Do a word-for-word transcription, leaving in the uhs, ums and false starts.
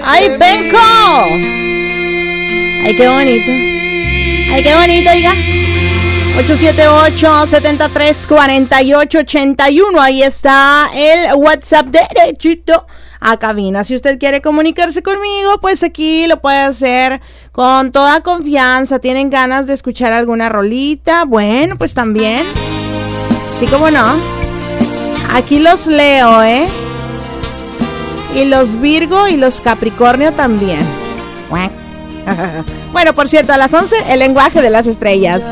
¡Ay, Benco! ¡Ay, qué bonito! ¡Ay, qué bonito, oiga! ocho siete ocho, siete tres, cuatro ocho ocho uno. Ahí está el WhatsApp derechito a cabina. Si usted quiere comunicarse conmigo, pues aquí lo puede hacer con toda confianza. ¿Tienen ganas de escuchar alguna rolita? Bueno, pues también. Sí, como no. Aquí los leo, ¿eh? Y los Virgo y los Capricornio también. Bueno, por cierto, a las once, el lenguaje de las estrellas.